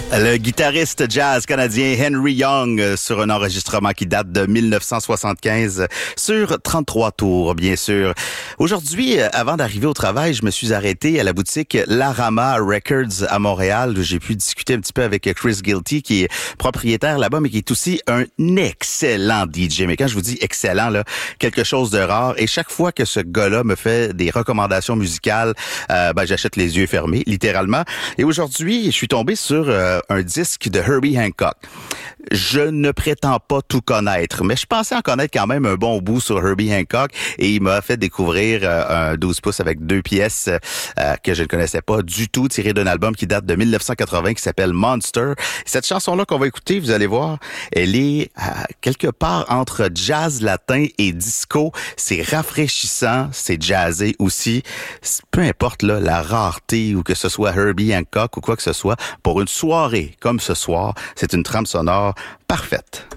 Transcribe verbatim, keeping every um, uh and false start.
Le guitariste jazz canadien Henry Young euh, sur un enregistrement qui date de dix-neuf cent soixante-quinze sur trente-trois tours, bien sûr. Aujourd'hui, euh, avant d'arriver au travail, je me suis arrêté à la boutique Larama Records à Montréal, où j'ai pu discuter un petit peu avec Chris Gilty, qui est propriétaire là-bas, mais qui est aussi un excellent D J. Mais quand je vous dis excellent, là, quelque chose de rare. Et chaque fois que ce gars-là me fait des recommandations musicales, euh, ben, j'achète les yeux fermés, littéralement. Et aujourd'hui, je suis tombé sur euh, un disque de Herbie Hancock. Je ne prétends pas tout connaître, mais je pensais en connaître quand même un bon bout sur Herbie Hancock, et il m'a fait découvrir euh, un douze pouces avec deux pièces euh, que je ne connaissais pas du tout, tiré d'un album qui date de dix-neuf cent quatre-vingts qui s'appelle Monster. Cette chanson-là qu'on va écouter, vous allez voir, elle est euh, quelque part entre jazz latin et disco. C'est rafraîchissant, c'est jazzé aussi. Peu importe là, la rareté ou que ce soit Herbie Hancock ou quoi que ce soit, pour une soirée comme ce soir, c'est une trame sonore parfaite.